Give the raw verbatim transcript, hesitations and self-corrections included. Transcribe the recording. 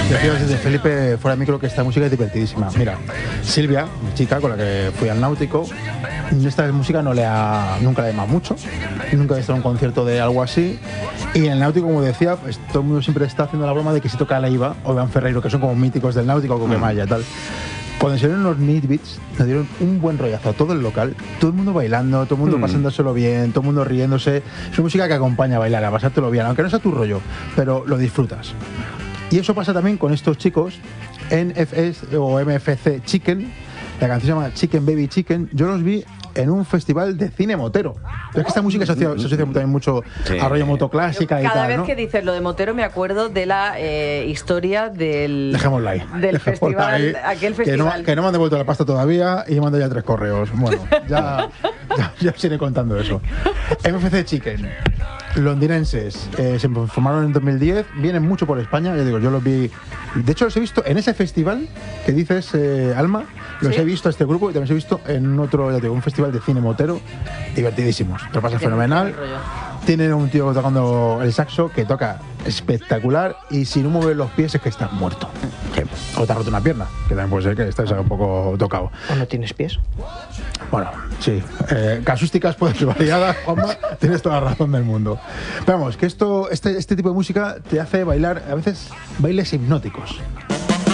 Deciros desde Felipe fuera de micro que esta música es divertidísima. Mira, Silvia, mi chica con la que fui al Náutico, esta música no le ha, nunca le ha llamado mucho, nunca he visto un concierto de algo así. Y en el Náutico, como decía, pues, todo el mundo siempre está haciendo la broma de que si toca Leiva o Iván Ferreiro, que son como míticos del Náutico, Coquemaya y tal. Cuando se dieron los Need Beats, nos dieron un buen rollazo a todo el local, todo el mundo bailando, todo el mundo mm. pasándoselo bien, todo el mundo riéndose. Es una música que acompaña a bailar, a pasártelo bien, aunque no sea tu rollo, pero lo disfrutas. Y eso pasa también con estos chicos, N F S o M F C Chicken, la canción se llama Chicken Baby Chicken. Yo los vi en un festival de cine motero. Pero es que esta música se asocia, se asocia también mucho sí. a rollo motoclásica y tal, Cada vez ¿no? que dices lo de motero me acuerdo de la eh, historia del, Dejémosla ahí. del Dejémosla festival, ahí, aquel que festival. No, que no me han devuelto la pasta todavía y me han dado ya tres correos. Bueno, ya, ya, ya os iré contando eso. M F C Chicken, londinenses, eh, se formaron en dos mil diez, vienen mucho por España, ya digo, yo los vi. De hecho, los he visto en ese festival que dices, eh, Alma, los ¿Sí? he visto a este grupo y también los he visto en otro, ya digo, un festival de cine motero, divertidísimos. Lo pasa fenomenal. Tienen un tío tocando el saxo que toca espectacular y si no mueve los pies es que estás muerto. Sí. O te has roto una pierna, que también puede ser que estés un poco tocado. ¿O no tienes pies? Bueno, sí. Eh, casuísticas pueden ser variadas, Juanma, tienes toda la razón del mundo. Vamos, que esto, este, este tipo de música te hace bailar, a veces, bailes hipnóticos.